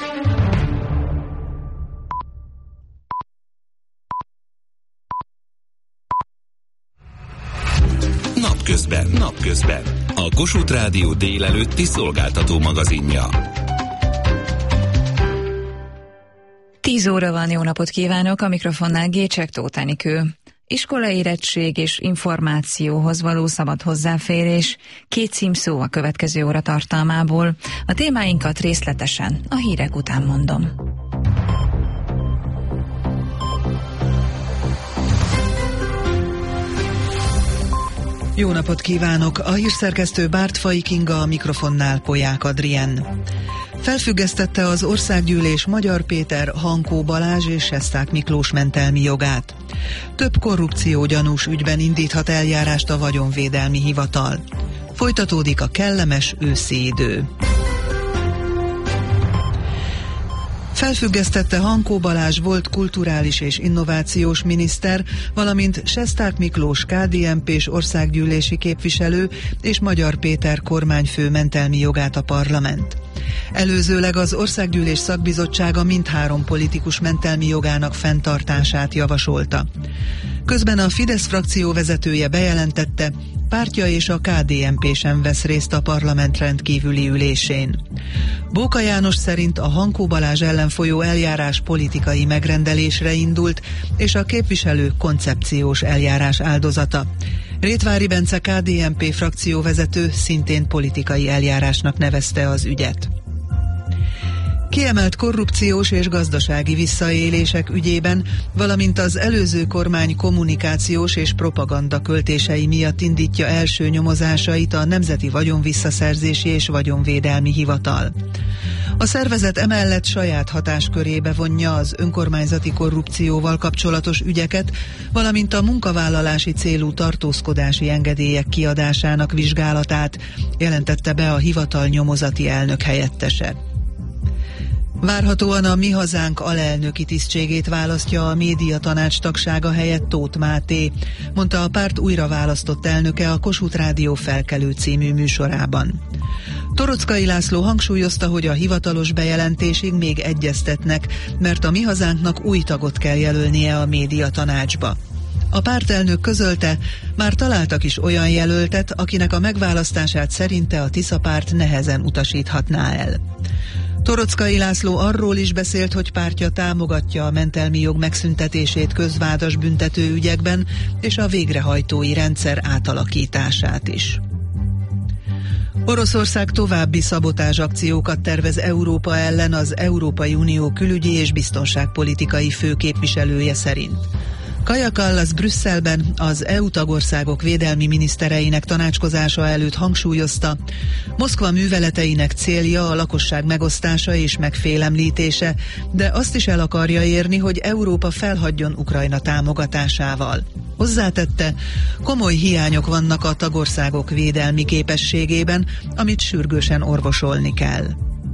Napközben, napközben. A Kossuth Rádió délelőtti szolgáltató magazinja. Tíz óra van, jó napot kívánok, a mikrofonnál Gécsek Tóth Enikő. Iskolaérettség és információhoz való szabad hozzáférés, két címszó a következő óra tartalmából. A témáinkat részletesen a hírek után mondom. Jó napot kívánok! A hírszerkesztő Bártfai Kinga, a mikrofonnál Polyák Adrien. Felfüggesztette az Országgyűlés Magyar Péter, Hankó Balázs és Sesták Miklós mentelmi jogát. Több korrupciógyanús ügyben indíthat eljárást a Vagyonvédelmi Hivatal. Folytatódik a kellemes őszi idő. Felfüggesztette Hankó Balázs volt kulturális és innovációs miniszter, valamint Sesták Miklós ká dé en pés országgyűlési képviselő és Magyar Péter kormányfő mentelmi jogát a parlament. Előzőleg az Országgyűlés szakbizottsága mindhárom politikus mentelmi jogának fenntartását javasolta. Közben a Fidesz frakció vezetője bejelentette, pártja és a ká dé en pé sem vesz részt a parlament rendkívüli ülésén. Bóka János szerint a Hankó Balázs ellen folyó eljárás politikai megrendelésre indult, és a képviselő koncepciós eljárás áldozata. Rétvári Bence ká dé en pé frakcióvezető szintén politikai eljárásnak nevezte az ügyet. Kiemelt korrupciós és gazdasági visszaélések ügyében, valamint az előző kormány kommunikációs és propaganda költései miatt indítja első nyomozásait a Nemzeti Vagyonvisszaszerzési és Vagyonvédelmi Hivatal. A szervezet emellett saját hatáskörébe vonja az önkormányzati korrupcióval kapcsolatos ügyeket, valamint a munkavállalási célú tartózkodási engedélyek kiadásának vizsgálatát, jelentette be a hivatal nyomozati elnök helyettese. Várhatóan a Mi Hazánk alelnöki tisztségét választja a médiatanács tagsága helyett Tóth Máté, mondta a párt újra választott elnöke a Kossuth Rádió Felkelő című műsorában. Toroczkai László hangsúlyozta, hogy a hivatalos bejelentésig még egyeztetnek, mert a Mi Hazánknak új tagot kell jelölnie a médiatanácsba. A pártelnök közölte, már találtak is olyan jelöltet, akinek a megválasztását szerinte a Tisza párt nehezen utasíthatná el. Toroczkai László arról is beszélt, hogy pártja támogatja a mentelmi jog megszüntetését közvádas büntető ügyekben és a végrehajtói rendszer átalakítását is. Oroszország további szabotázs akciókat tervez Európa ellen az Európai Unió külügyi és biztonságpolitikai főképviselője szerint. Kaja Kallas Brüsszelben az é u tagországok védelmi minisztereinek tanácskozása előtt hangsúlyozta, Moszkva műveleteinek célja a lakosság megosztása és megfélemlítése, de azt is el akarja érni, hogy Európa felhagyjon Ukrajna támogatásával. Hozzátette, komoly hiányok vannak a tagországok védelmi képességében, amit sürgősen orvosolni kell.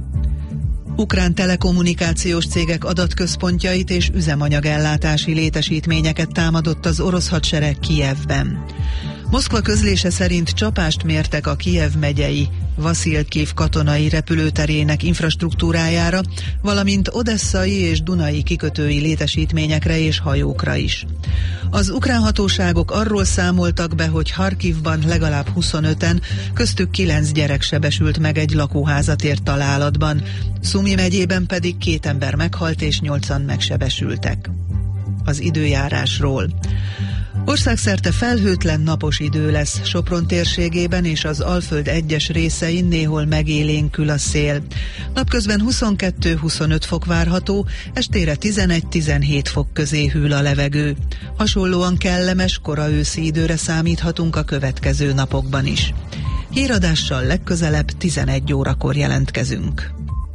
Ukrán telekommunikációs cégek adatközpontjait és üzemanyagellátási létesítményeket támadott az orosz hadsereg Kijevben. Moszkva közlése szerint csapást mértek a Kijev megyei Vaszilkiv katonai repülőterének infrastruktúrájára, valamint odesszai és dunai kikötői létesítményekre és hajókra is. Az ukrán hatóságok arról számoltak be, hogy Harkivban legalább huszonöten, köztük kilenc gyerek sebesült meg egy lakóházat ért találatban, Szumi megyében pedig két ember meghalt és nyolcan megsebesültek. Az időjárásról. Országszerte felhőtlen napos idő lesz, Sopron térségében és az Alföld egyes részein néhol megélénkül a szél. Napközben huszonkettő-huszonöt fok várható, estére tizenegy-tizenhét fok közé hűl a levegő. Hasonlóan kellemes, kora őszi időre számíthatunk a következő napokban is. Híradással legközelebb tizenegy órakor jelentkezünk.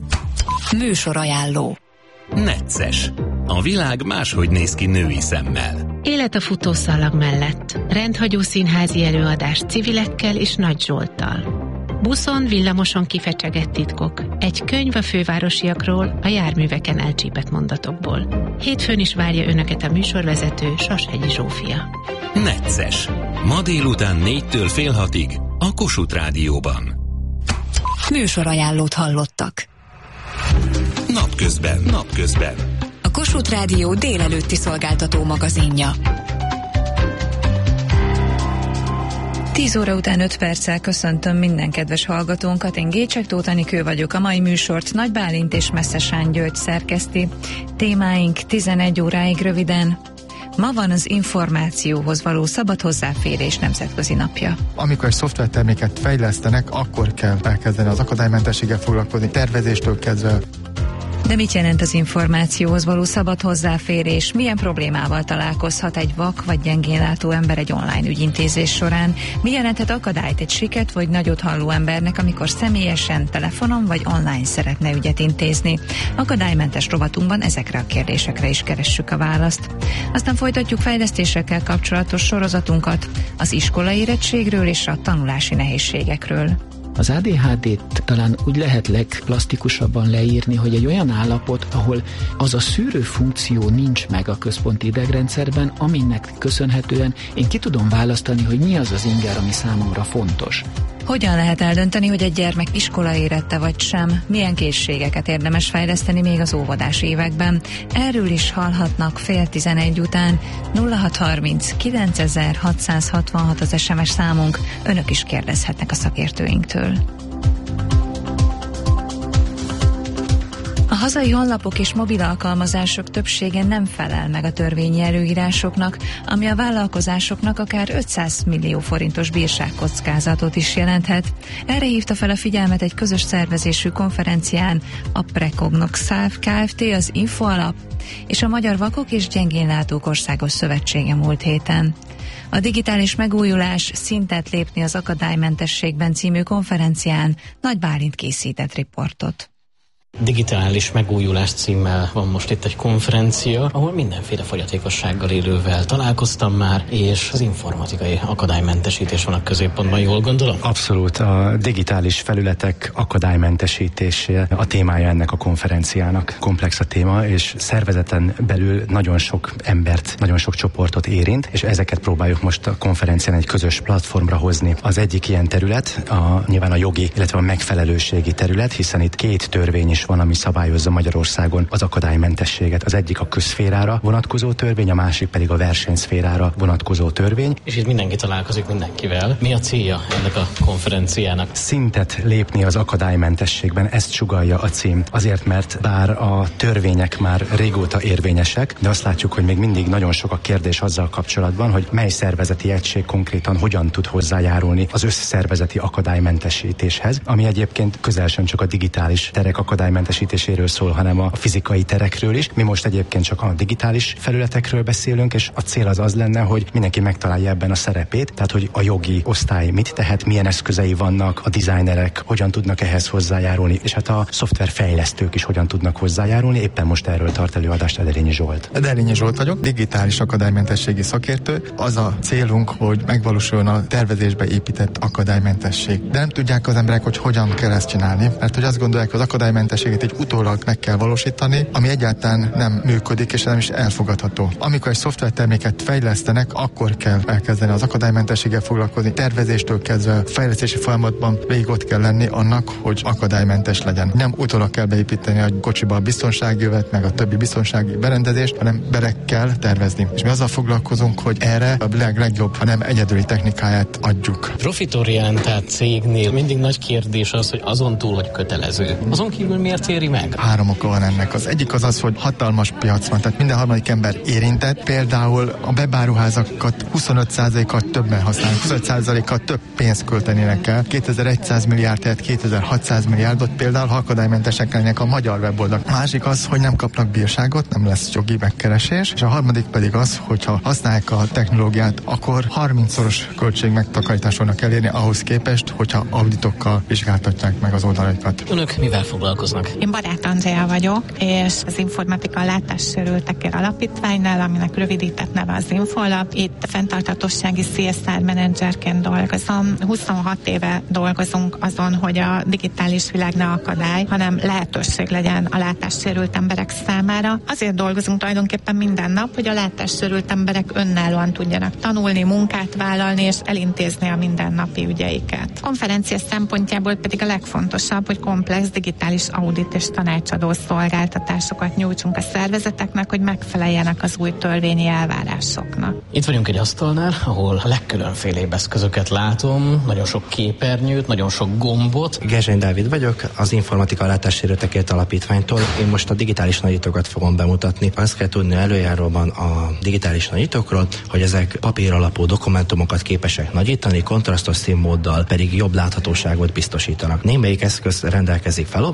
Műsorajánló. Necces. A világ máshogy néz ki női szemmel. Élet a futószalag mellett. Rendhagyó színházi előadás civilekkel és Nagy Zsolttal. Buszon, villamoson kifecsegett titkok. Egy könyv a fővárosiakról, a járműveken elcsípett mondatokból. Hétfőn is várja önöket a műsorvezető Sashegyi Zsófia. Necces. Ma délután négytől fél hatig a Kossuth Rádióban. Műsorajánlót hallottak. Napközben. Napközben. A Kossuth Rádió délelőtti szolgáltató magazinja. tíz óra után öt perccel köszöntöm minden kedves hallgatónkat, én Gécsek Tóth Anikő vagyok, a mai műsort Nagy Bálint és Messzesán György szerkeszti. Témáink tizenegy óráig röviden. Ma van az információhoz való szabad hozzáférés nemzetközi napja. Amikor egy szoftverterméket fejlesztenek, akkor kell elkezdeni az akadálymentességgel foglalkozni, tervezéstől kezdve. De mit jelent az információhoz való szabad hozzáférés? Milyen problémával találkozhat egy vak vagy gyengénlátó ember egy online ügyintézés során? Mi jelenthet akadályt egy siket vagy nagyot halló embernek, amikor személyesen, telefonon vagy online szeretne ügyet intézni? Akadálymentes rovatunkban ezekre a kérdésekre is keressük a választ. Aztán folytatjuk fejlesztésekkel kapcsolatos sorozatunkat az iskolaérettségről és a tanulási nehézségekről. Az á dé há dét talán úgy lehet legplastikusabban leírni, hogy egy olyan állapot, ahol az a szűrő funkció nincs meg a központi idegrendszerben, aminek köszönhetően én ki tudom választani, hogy mi az az inger, ami számomra fontos. Hogyan lehet eldönteni, hogy egy gyermek iskola érette vagy sem? Milyen készségeket érdemes fejleszteni még az óvodás években? Erről is hallhatnak fél tizenegy után. nulla hat harminc kilencezer-hatszázhatvanhat az es em es számunk. Önök is kérdezhetnek a szakértőinktől. A hazai honlapok és mobil alkalmazások többsége nem felel meg a törvényi előírásoknak, ami a vállalkozásoknak akár ötszáz millió forintos bírságkockázatot is jelenthet. Erre hívta fel a figyelmet egy közös szervezésű konferencián a Precognox Kft., az Infoalap és a Magyar Vakok és Gyengénlátók Országos Szövetsége múlt héten. A digitális megújulás szintet lépni az akadálymentességben című konferencián Nagy Bálint készített riportot. Digitális megújulás címmel van most itt egy konferencia, ahol mindenféle fogyatékossággal élővel találkoztam már, és az informatikai akadálymentesítés van a középpontban, jól gondolom? Abszolút, a digitális felületek akadálymentesítése a témája ennek a konferenciának. Komplex a téma, és szervezeten belül nagyon sok embert, nagyon sok csoportot érint, és ezeket próbáljuk most a konferencián egy közös platformra hozni. Az egyik ilyen terület, a, nyilván a jogi, illetve a megfelelőségi terület, hiszen itt két törvény is van, ami szabályozza Magyarországon az akadálymentességet. Az egyik a közszférára vonatkozó törvény, a másik pedig a versenyszférára vonatkozó törvény. És itt mindenki találkozik mindenkivel. Mi a célja ennek a konferenciának? Szintet lépni az akadálymentességben, ezt sugallja a cím. Azért, mert bár a törvények már régóta érvényesek, de azt látjuk, hogy még mindig nagyon sok a kérdés azzal kapcsolatban, hogy mely szervezeti egység konkrétan hogyan tud hozzájárulni az összszervezeti akadálymentesítéshez, ami egyébként közel sem csak a digitális terek akadálymentesítéséről szól, hanem a fizikai terekről is. Mi most egyébként csak a digitális felületekről beszélünk, és a cél az az lenne, hogy mindenki megtalálja ebben a szerepét, tehát hogy a jogi osztály mit tehet, milyen eszközei vannak, a designerek hogyan tudnak ehhez hozzájárulni, és hát a szoftverfejlesztők is hogyan tudnak hozzájárulni. Éppen most erről tart előadást Ederényi Zsolt. Ederényi Zsolt vagyok, digitális akadálymentességi szakértő. Az a célunk, hogy megvalósuljon a tervezésbe épített akadálymentesség. De nem tudják az emberek, hogy hogyan kell ezt csinálni, mert hogy azt gondolják, hogy az akadálymentességet egy utólag meg kell valósítani, ami egyáltalán nem működik, és nem is elfogadható. Amikor egy szoftverterméket fejlesztenek, akkor kell elkezdeni az akadálymentességgel foglalkozni. Tervezéstől kezdve fejlesztési folyamatban végig ott kell lenni annak, hogy akadálymentes legyen. Nem utólag kell beépíteni a kocsiba a biztonsági övet, meg a többi biztonsági berendezést, hanem bele kell tervezni. És mi azzal foglalkozunk, hogy erre a leg legjobb, hanem egyedüli technikáját adjuk. Profitorientált cégnél mindig nagy kérdés az, hogy azon túl, hogy kötelező. Azon kívül miért éri meg? Három oka van ennek. Az egyik az az, hogy hatalmas piac van, tehát minden harmadik ember érintett. Például a webáruházakat huszonöt százalékkal többen használnak, huszonöt százalékkal több pénzt költenének el. kétezer-száz milliárd, tehát kétezer-hatszáz milliárdot például, ha akadálymentesek lennének a magyar weboldalak. A másik az, hogy nem kapnak bírságot, nem lesz jogi megkeresés, és a harmadik pedig az, hogyha használják a technológiát, akkor harmincszoros költség megtakarítást fognak elérni ahhoz képest, hogyha auditokkal vizsgáltatják meg az oldalaikat. Önök mivel foglalkoznak? Én Barát Andrea vagyok, és az Informatika Látássérültekért Alapítványnál, aminek rövidített neve az Infoalap. Itt fenntarthatósági cé es er menedzserként dolgozom. huszonhat éve dolgozunk azon, hogy a digitális világ ne akadály, hanem lehetőség legyen a látássérült emberek számára. Azért dolgozunk tulajdonképpen minden nap, hogy a látássérült emberek önállóan tudjanak tanulni, munkát vállalni és elintézni a mindennapi ügyeiket. A konferencia szempontjából pedig a legfontosabb, hogy komplex digitális audit és tanácsadó szolgáltatásokat nyújtsunk a szervezeteknek, hogy megfeleljenek az új törvényi elvárásoknak. Itt vagyunk egy asztalnál, ahol a legkülönfélébb eszközöket látom, nagyon sok képernyőt, nagyon sok gombot. Gezsény Dávid vagyok, az Informatika Látássérültekért Alapítványtól. Én most a digitális nagyítókat fogom bemutatni. Azt kell tudni előjáróban a digitális nagyítókról, hogy ezek papír alapú dokumentumokat képesek nagyítani, kontrasztos színmóddal pedig jobb láthatóságot biztosítanak. Némelyik eszköz rendelkezik felolvasó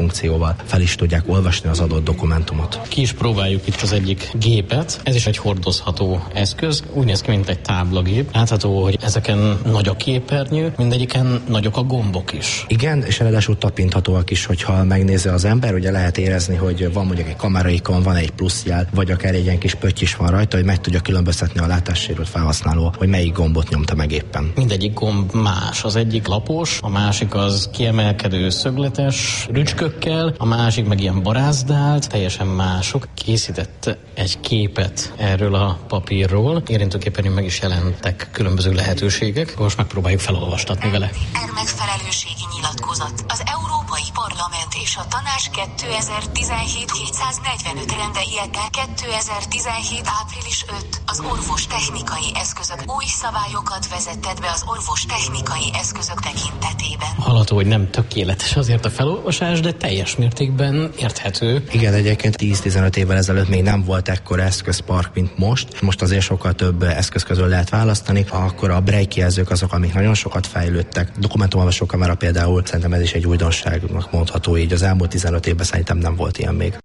funkcióval fel is tudják olvasni az adott dokumentumot. Ki is próbáljuk itt az egyik gépet. Ez is egy hordozható eszköz. Úgy néz ki, mint egy táblagép. Látható, hogy ezeken nagy a képernyő, mindegyiken nagyok a gombok is. Igen, és ráadásul tapinthatóak is, hogyha megnézi az ember, ugye lehet érezni, hogy van mondjuk egy kameraikon, van egy pluszjel, vagy akár egy ilyen kis pötty is van rajta, hogy meg tudja különböztetni a látássérült felhasználó, hogy melyik gombot nyomta meg éppen. Mindegyik gomb más. Az egyik lapos, a másik az kiemelkedő szögletes rücskökkel, a másik meg ilyen barázdált, teljesen mások. Készített egy képet erről a papírról. Érintőképernyőn meg is jelentek különböző lehetőségek. Most megpróbáljuk felolvastatni vele. Megfelelőségi nyilatkozat. Az Európai Parlament és a Tanács kétezer-tizenhét hétszáznegyvenöt rende ilyette kétezer-tizenhét április ötödike az orvostechnikai eszközök új szabályokat vezetett be az orvostechnikai eszközök tekintetében. Hallható, hogy nem tökéletes azért a felolvasás, de teljes mértékben érthető. Igen, egyébként tíz-tizenöt évvel ezelőtt még nem volt ekkora eszközpark, mint most. Most azért sokkal több eszköz közül lehet választani. Akkor a braille kijelzők azok, amik nagyon sokat fejlődtek. Dokumentumolvasó kamera például, szerintem ez is egy újdonságnak mondható így. Az elmúlt tizenöt évben szerintem nem volt ilyen még.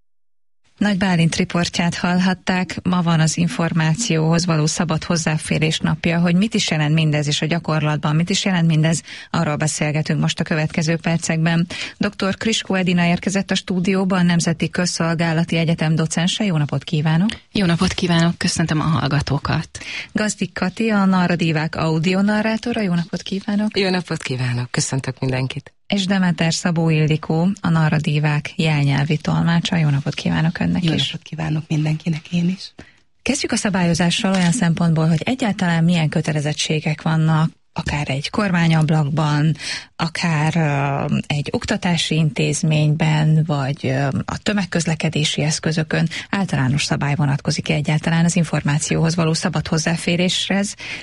Nagy Bálint riportját hallhatták, ma van az információhoz való szabad hozzáférés napja, hogy mit is jelent mindez, és a gyakorlatban mit is jelent mindez, arról beszélgetünk most a következő percekben. doktor Kriskó Edina érkezett a stúdióba, a Nemzeti Közszolgálati Egyetem docense. Jó napot kívánok! Jó napot kívánok, köszöntöm a hallgatókat! Gazdik Kati, a Narradívák audionarrátora. Jó napot kívánok! Jó napot kívánok, köszöntök mindenkit! És Demeter Szabó Ildikó, a Narradívák jelnyelvi tolmácsa. Jó napot kívánok önnek Jó is! Jó napot kívánok mindenkinek, én is! Kezdjük a szabályozással olyan szempontból, hogy egyáltalán milyen kötelezettségek vannak, akár egy kormányablakban, akár uh, egy oktatási intézményben, vagy uh, a tömegközlekedési eszközökön általános szabály vonatkozik egyáltalán az információhoz való szabad hozzáférésre,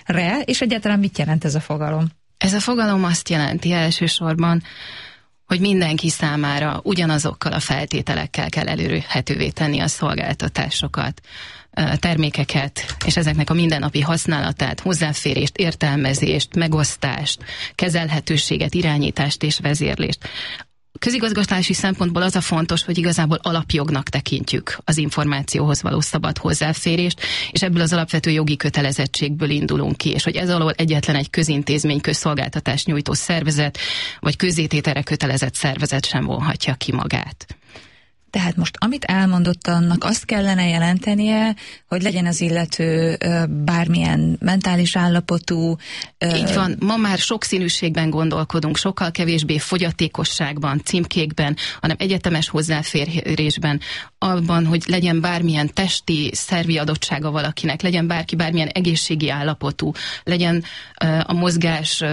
és egyáltalán mit jelent ez a fogalom? Ez a fogalom azt jelenti elsősorban, hogy mindenki számára ugyanazokkal a feltételekkel kell elérhetővé tenni a szolgáltatásokat, termékeket, és ezeknek a mindennapi használatát, hozzáférést, értelmezést, megosztást, kezelhetőséget, irányítást és vezérlést. Közigazgatási szempontból az a fontos, hogy igazából alapjognak tekintjük az információhoz való szabad hozzáférést, és ebből az alapvető jogi kötelezettségből indulunk ki, és hogy ez alól egyetlen egy közintézmény, közszolgáltatást nyújtó szervezet, vagy közzétételre kötelezett szervezet sem vonhatja ki magát. Tehát most, amit elmondott, annak azt kellene jelentenie, hogy legyen az illető bármilyen mentális állapotú. Így van, ma már sokszínűségben gondolkodunk, sokkal kevésbé fogyatékosságban, címkékben, hanem egyetemes hozzáférésben, abban, hogy legyen bármilyen testi, szervi adottsága valakinek, legyen bárki bármilyen egészségi állapotú, legyen a mozgás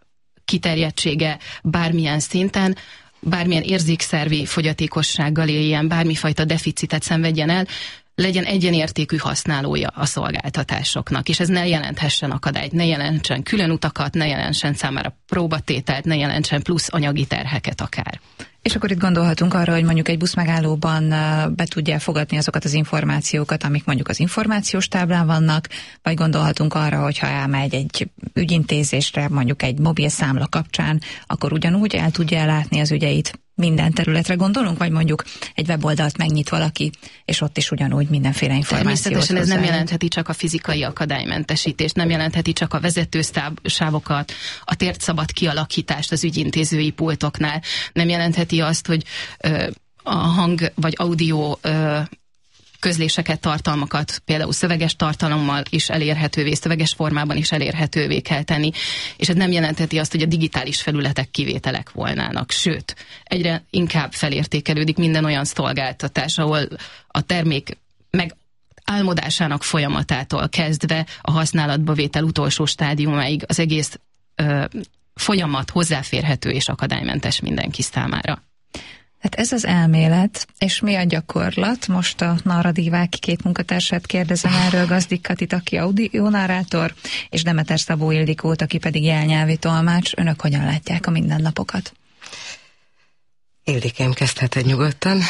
kiterjedtsége bármilyen szinten, bármilyen érzékszervi fogyatékossággal éljen, bármifajta deficitet szenvedjen el, legyen egyenértékű használója a szolgáltatásoknak, és ez ne jelenthessen akadályt, ne jelentsen külön utakat, ne jelentsen számára próbatételt, ne jelentsen plusz anyagi terheket akár. És akkor itt gondolhatunk arra, hogy mondjuk egy buszmegállóban be tudja fogadni azokat az információkat, amik mondjuk az információs táblán vannak, vagy gondolhatunk arra, hogy ha elmegy egy ügyintézésre, mondjuk egy mobil számla kapcsán, akkor ugyanúgy el tudja látni az ügyeit. Minden területre gondolunk, vagy mondjuk egy weboldalt megnyit valaki, és ott is ugyanúgy mindenféle információt. Természetesen ez nem jelentheti csak a fizikai akadálymentesítést, nem jelentheti csak a vezetősávokat, a tért szabad kialakítást az ügyintézői pultoknál, nem jelentheti azt, hogy ö, a hang vagy audio ö, közléseket, tartalmakat, például szöveges tartalommal is elérhetővé, szöveges formában is elérhetővé kell tenni, és ez nem jelentheti azt, hogy a digitális felületek kivételek volnának, sőt, egyre inkább felértékelődik minden olyan szolgáltatás, ahol a termék meg álmodásának folyamatától kezdve a használatba vétel utolsó stádiumáig az egész ö, folyamat hozzáférhető és akadálymentes mindenki számára. Hát ez az elmélet, és mi a gyakorlat? Most a Narradívák két munkatársát kérdezem erről, Gazdik Katit, aki audionarrátor, és Demeter Szabó Ildikót, aki pedig jelnyelvi tolmács. Önök hogyan látják a mindennapokat? Ildikém, kezdheted nyugodtan.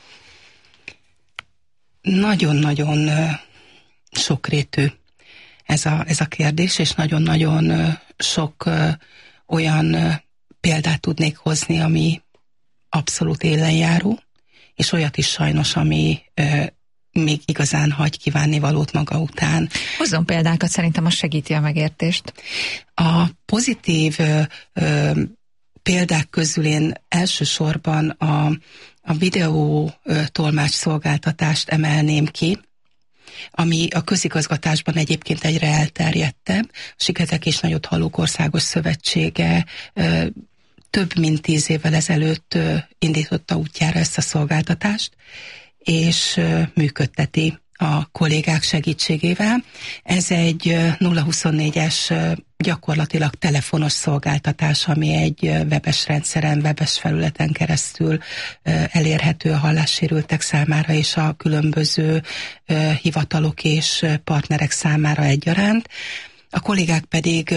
Nagyon-nagyon sokrétű ez a, ez a kérdés, és nagyon-nagyon sok olyan példát tudnék hozni, ami abszolút élenjáró, és olyat is sajnos, ami ö, még igazán hagy kívánni valót maga után. Hozzon példákat, szerintem az segíti a megértést. A pozitív ö, ö, példák közül én elsősorban a, a videó ö, tolmács szolgáltatást emelném ki, ami a közigazgatásban egyébként egyre elterjedtebb. A Siketek és Nagyothallók Országos Szövetsége ö, több mint tíz évvel ezelőtt ö, indította útjára ezt a szolgáltatást, és ö, működteti a kollégák segítségével. Ez egy nulla huszonnégyes gyakorlatilag telefonos szolgáltatás, ami egy webes rendszeren, webes felületen keresztül elérhető a hallássérültek számára és a különböző hivatalok és partnerek számára egyaránt. A kollégák pedig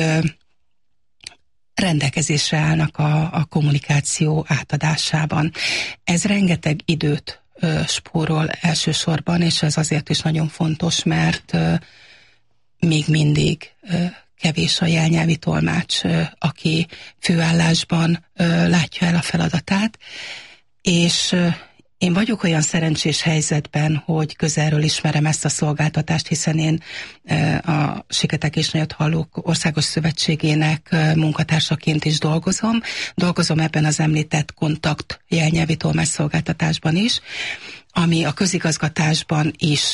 rendelkezésre állnak a, a kommunikáció átadásában. Ez rengeteg időt spórol elsősorban, és ez azért is nagyon fontos, mert még mindig kevés a jelnyelvi tolmács, aki főállásban látja el a feladatát, és én vagyok olyan szerencsés helyzetben, hogy közelről ismerem ezt a szolgáltatást, hiszen én a Siketek és Nagyothallók Országos Szövetségének munkatársaként is dolgozom. Dolgozom ebben az említett kontakt jelnyelvi tolmács szolgáltatásban is, ami a közigazgatásban is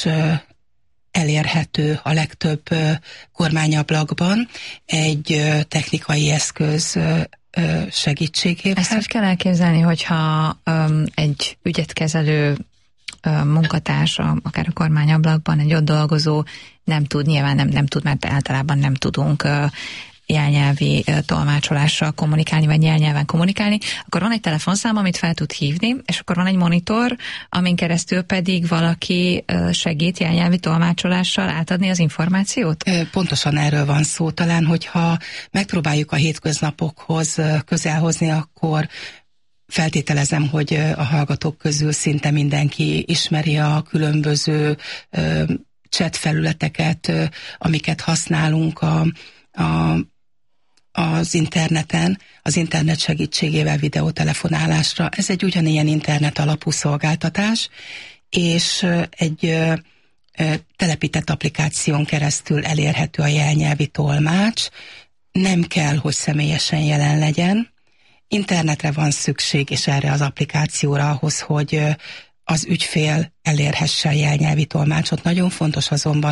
elérhető a legtöbb kormányablakban egy technikai eszköz segítségével. Ezt hogy kell elképzelni, hogyha um, egy ügyet kezelő um, munkatársa, akár a kormányablakban, egy ott dolgozó nem tud, nyilván nem, nem tud, mert általában nem tudunk uh, jelnyelvi uh, tolmácsolással kommunikálni, vagy jelnyelven kommunikálni, akkor van egy telefonszám, amit fel tud hívni, és akkor van egy monitor, amin keresztül pedig valaki uh, segít jelnyelvi tolmácsolással átadni az információt? Pontosan erről van szó. Talán, hogyha megpróbáljuk a hétköznapokhoz közel hozni, akkor feltételezem, hogy a hallgatók közül szinte mindenki ismeri a különböző uh, chat felületeket, uh, amiket használunk a, a az interneten, az internet segítségével videótelefonálásra. Ez egy ugyanilyen internet alapú szolgáltatás, és egy telepített applikáción keresztül elérhető a jelnyelvi tolmács. Nem kell, hogy személyesen jelen legyen. Internetre van szükség, és erre az applikációra ahhoz, hogy az ügyfél elérhesse a jelnyelvi tolmácsot. Nagyon fontos azonban,